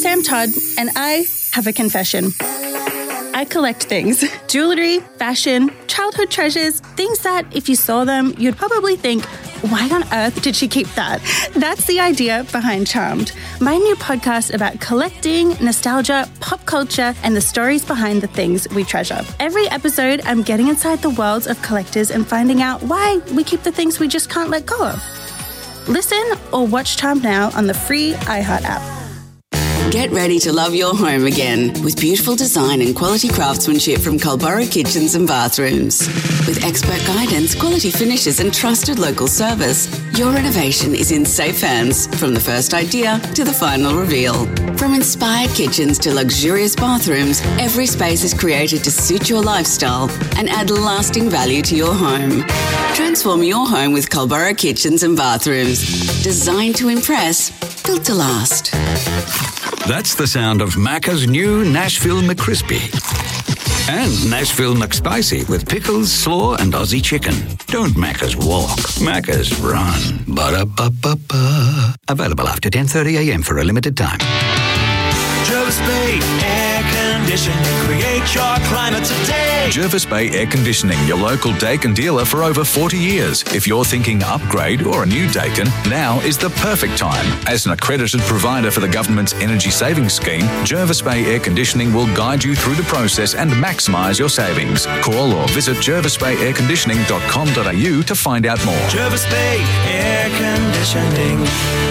Sam Todd, and I have a confession. I collect things. Jewellery, fashion, childhood treasures, things that, if you saw them, you'd probably think, why on earth did she keep that? That's the idea behind Charmed, my new podcast about collecting, nostalgia, pop culture, and the stories behind the things we treasure. Every episode, I'm getting inside the worlds of collectors and finding out why we keep the things we just can't let go of. Listen or watch Charmed now on the free iHeart app. Get ready to love your home again with beautiful design and quality craftsmanship from Culburra Kitchens and Bathrooms. With expert guidance, quality finishes and trusted local service, your renovation is in safe hands from the first idea to the final reveal. From inspired kitchens to luxurious bathrooms, every space is created to suit your lifestyle and add lasting value to your home. Transform your home with Culburra Kitchens and Bathrooms. Designed to impress, built to last. That's the sound of Macca's new Nashville McCrispy. And Nashville McSpicy with pickles, slaw and Aussie chicken. Don't Macca's walk, Macca's run. Ba-da-ba-ba-ba. Available after 10:30am for a limited time. Jervis Bay Air Conditioning. Create your climate today. Jervis Bay Air Conditioning, your local Daikin dealer for over 40 years. If you're thinking upgrade or a new Daikin, now is the perfect time. As an accredited provider for the government's energy savings scheme, Jervis Bay Air Conditioning will guide you through the process and maximise your savings. Call or visit jervisbayairconditioning.com.au to find out more. Jervis Bay Air Conditioning.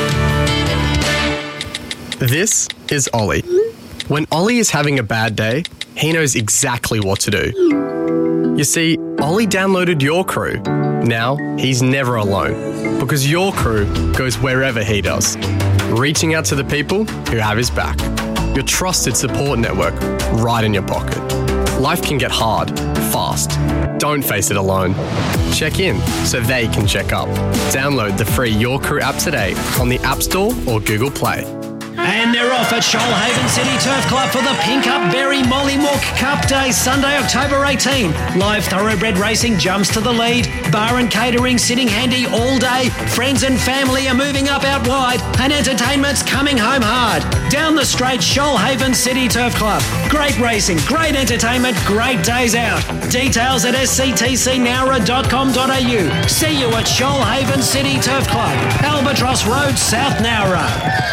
This is Ollie. When Ollie is having a bad day, he knows exactly what to do. You see, Ollie downloaded Your Crew. Now, he's never alone, because Your Crew goes wherever he does, reaching out to the people who have his back. Your trusted support network right in your pocket. Life can get hard, fast. Don't face it alone. Check in so they can check up. Download the free Your Crew app today on the App Store or Google Play. And they're off at Shoalhaven City Turf Club for the Pink Up Berry Mollymook Cup Day, Sunday, October 18. Live thoroughbred racing jumps to the lead. Bar and catering sitting handy all day. Friends and family are moving up out wide. And entertainment's coming home hard. Down the straight, Shoalhaven City Turf Club. Great racing, great entertainment, great days out. Details at sctcnowra.com.au. See you at Shoalhaven City Turf Club, Albatross Road, South Nowra.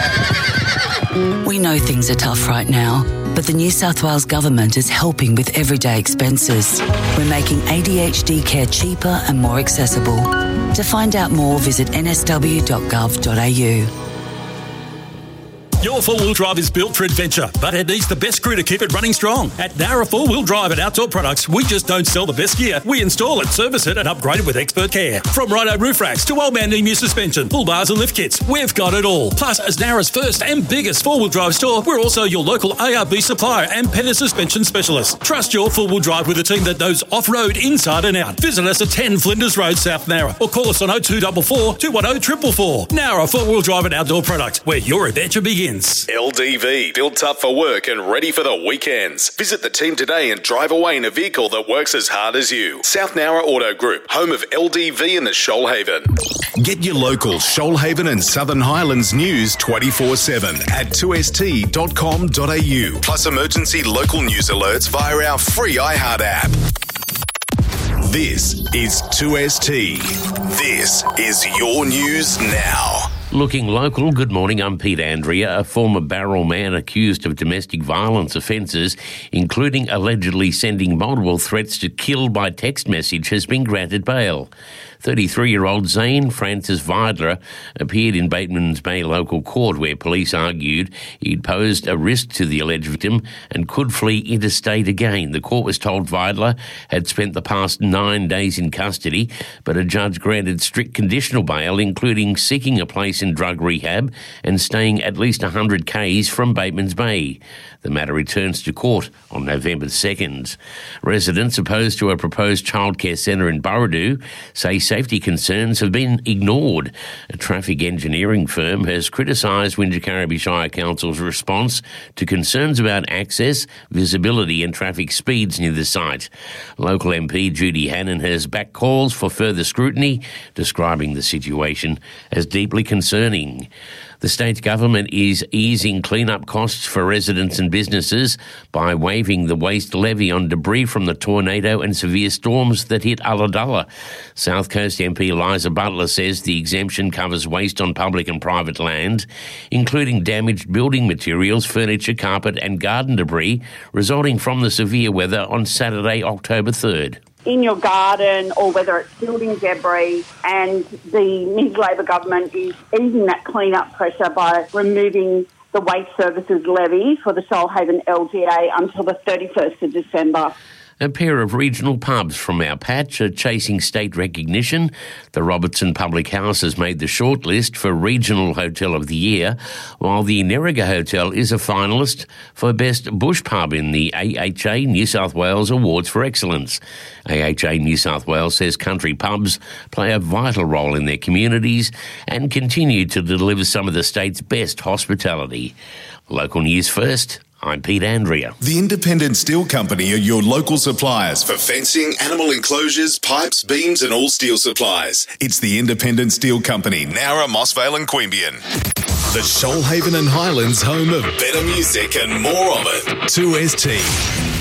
We know things are tough right now, but the New South Wales Government is helping with everyday expenses. We're making ADHD care cheaper and more accessible. To find out more, visit nsw.gov.au. Your four-wheel drive is built for adventure, but it needs the best crew to keep it running strong. At Nowra Four-Wheel Drive and Outdoor Products, we just don't sell the best gear. We install it, service it, and upgrade it with expert care. From Rhino roof racks to old man emu suspension, pull bars and lift kits, we've got it all. Plus, as Nowra's first and biggest four-wheel drive store, we're also your local ARB supplier and Penner suspension specialist. Trust your four-wheel drive with a team that knows off-road inside and out. Visit us at 10 Flinders Road, South Nowra, or call us on 0244 210 444. Nowra Four-Wheel Drive and Outdoor Products, where your adventure begins. LDV, built up for work and ready for the weekends. Visit the team today and drive away in a vehicle that works as hard as you. South Nowra Auto Group, home of LDV in the Shoalhaven. Get your local Shoalhaven and Southern Highlands news 24/7 at 2st.com.au. Plus emergency local news alerts via our free iHeart app. This is 2ST. This is your news now. Looking local, good morning, I'm Pete Andrea. A former Barrel man accused of domestic violence offences, including allegedly sending multiple threats to kill by text message, has been granted bail. 33-year-old Zane Francis Vidler appeared in Batemans Bay local court, where police argued he'd posed a risk to the alleged victim and could flee interstate again. The court was told Vidler had spent the past 9 days in custody, but a judge granted strict conditional bail, including seeking a place in drug rehab and staying at least 100 k's from Batemans Bay. The matter returns to court on November 2nd. Residents opposed to a proposed childcare centre in Burradoo say safety concerns have been ignored. A traffic engineering firm has criticised Wingecarribee Shire Council's response to concerns about access, visibility and traffic speeds near the site. Local MP Judy Hannon has backed calls for further scrutiny, describing the situation as deeply concerning. The state government is easing clean-up costs for residents and businesses by waiving the waste levy on debris from the tornado and severe storms that hit Ulladulla. South Coast MP Liza Butler says the exemption covers waste on public and private land, including damaged building materials, furniture, carpet and garden debris resulting from the severe weather on Saturday, October 3rd. In your garden or whether it's building debris, and the Minns Labor government is easing that clean-up pressure by removing the waste services levy for the Shoalhaven LGA until the 31st of December. A pair of regional pubs from our patch are chasing state recognition. The Robertson Public House has made the shortlist for Regional Hotel of the Year, while the Nerriga Hotel is a finalist for Best Bush Pub in the AHA New South Wales Awards for Excellence. AHA New South Wales says country pubs play a vital role in their communities and continue to deliver some of the state's best hospitality. Local news first. I'm Pete Andrea. The Independent Steel Company are your local suppliers for fencing, animal enclosures, pipes, beams and all steel supplies. It's the Independent Steel Company, Nowra, Mossvale and Queanbeyan. The Shoalhaven and Highlands home of better music and more of it. 2ST.